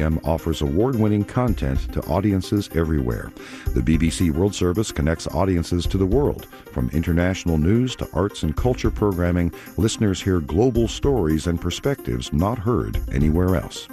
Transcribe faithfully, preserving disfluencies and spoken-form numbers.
offers award-winning content to audiences everywhere. The B B C World Service connects audiences to the world. From international news to arts and culture programming, listeners hear global stories and perspectives not heard anywhere else.